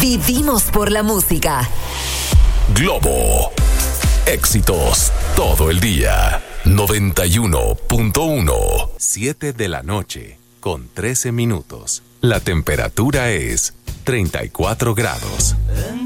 Vivimos por la música. Globo. Éxitos todo el día. 91.1. 7 de la noche con 13 minutos. La temperatura es 34 grados.